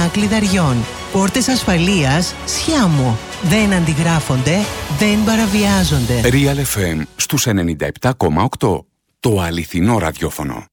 κλειδαριών. Πόρτες ασφαλείας Σιάμο. Δεν αντιγράφονται, δεν παραβιάζονται. Real FM στους 97,8. Το αληθινό ραδιόφωνο.